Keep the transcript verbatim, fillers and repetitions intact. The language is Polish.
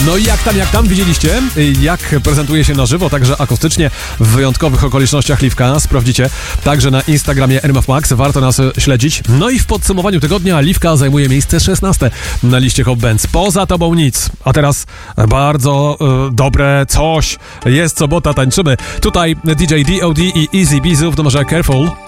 No i jak tam, jak tam, widzieliście, jak prezentuje się na żywo, także akustycznie w wyjątkowych okolicznościach Liwka. Sprawdzicie także na Instagramie R M F Max, warto nas śledzić. No i w podsumowaniu tygodnia Liwka zajmuje miejsce szesnaste na liście Hot Bands. Poza tobą nic. A teraz bardzo y, dobre coś. Jest sobota, tańczymy. Tutaj D J D O D i Easy Bizu w numerze Careful.